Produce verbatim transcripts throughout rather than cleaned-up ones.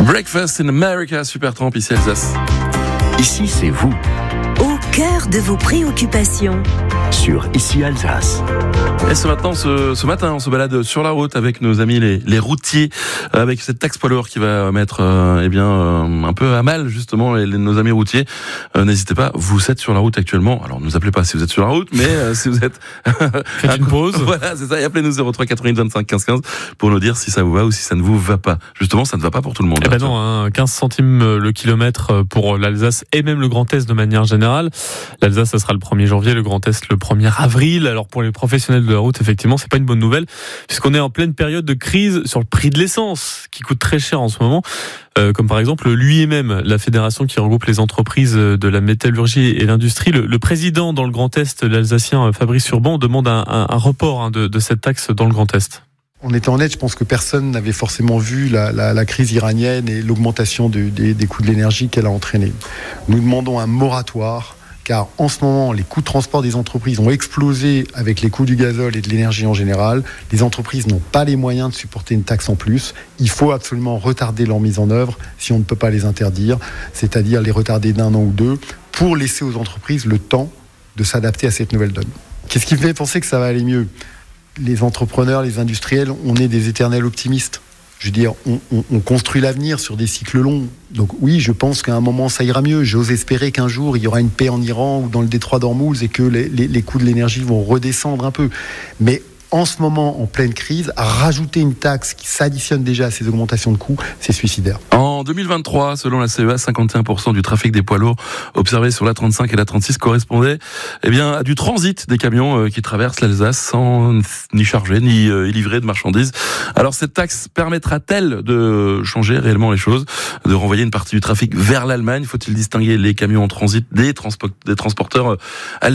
Breakfast in America, Supertramp, ici Alsace. Ici, c'est vous. Au cœur de vos préoccupations. Sur Ici Alsace. Et ce matin, ce, ce matin, on se balade sur la route avec nos amis les, les routiers, avec cette taxe poids lourd qui va mettre euh, eh bien euh, un peu à mal justement les, les, nos amis routiers. Euh, n'hésitez pas, vous êtes sur la route actuellement. Alors, ne nous appelez pas si vous êtes sur la route, mais euh, si vous êtes faites une pause. Voilà, c'est ça. Et appelez-nous zéro trois quatre-vingt-dix vingt-cinq quinze quinze pour nous dire si ça vous va ou si ça ne vous va pas. Justement, ça ne va pas pour tout le monde. Eh ben non, hein, quinze centimes le kilomètre pour l'Alsace et même le Grand Est de manière générale. L'Alsace, ça sera le premier janvier, le Grand Est le premier avril. Alors pour les professionnels de la route, effectivement, c'est pas une bonne nouvelle puisqu'on est en pleine période de crise sur le prix de l'essence qui coûte très cher en ce moment. Euh, comme par exemple l'U I M, la fédération qui regroupe les entreprises de la métallurgie et l'industrie. Le, le président dans le Grand Est, l'Alsacien Fabrice Urban, demande un, un, un report hein, de, de cette taxe dans le Grand Est. En étant honnête, je pense que personne n'avait forcément vu la, la, la crise iranienne et l'augmentation de, des, des coûts de l'énergie qu'elle a entraîné. Nous demandons un moratoire, car en ce moment, les coûts de transport des entreprises ont explosé avec les coûts du gazole et de l'énergie en général. Les entreprises n'ont pas les moyens de supporter une taxe en plus. Il faut absolument retarder leur mise en œuvre si on ne peut pas les interdire, c'est-à-dire les retarder d'un an ou deux, pour laisser aux entreprises le temps de s'adapter à cette nouvelle donne. Qu'est-ce qui me fait penser que ça va aller mieux ? Les entrepreneurs, les industriels, on est des éternels optimistes. Je veux dire, on, on, on construit l'avenir sur des cycles longs. Donc oui, je pense qu'à un moment, ça ira mieux. J'ose espérer qu'un jour, il y aura une paix en Iran ou dans le détroit d'Ormuz et que les, les, les coûts de l'énergie vont redescendre un peu. Mais en ce moment, en pleine crise, rajouter une taxe qui s'additionne déjà à ces augmentations de coûts, c'est suicidaire. En deux mille vingt-trois, selon la C E A, cinquante et un pour cent du trafic des poids lourds observé sur l'A trente-cinq et l'A trente-six correspondait eh bien, à du transit des camions qui traversent l'Alsace sans ni charger ni y livrer de marchandises. Alors cette taxe permettra-t-elle de changer réellement les choses, de renvoyer une partie du trafic vers l'Allemagne ? Faut-il distinguer les camions en transit des, transpo- des transporteurs alsaciens ?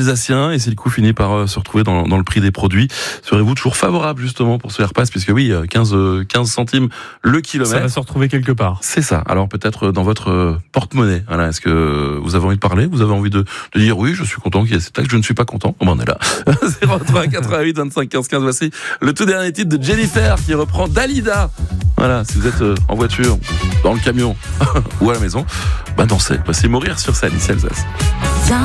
Et si le coût finit par se retrouver dans, dans le prix des produits, serez-vous toujours favorable justement pour ce Airpass, puisque oui, quinze, quinze centimes le kilomètre. Ça va se retrouver quelque part. C'est ça. Alors peut-être dans votre porte-monnaie. Voilà. Est-ce que vous avez envie de parler ? Vous avez envie de, de dire oui, je suis content qu'il y ait cette taxe, je ne suis pas content. On en est là. zéro trois quatre-vingt-huit vingt-cinq quinze quinze. Voici le tout dernier titre de Jennifer qui reprend Dalida. Voilà. Si vous êtes en voiture, dans le camion ou à la maison, bah dansez. Voici Mourir sur scène, ici Alsace.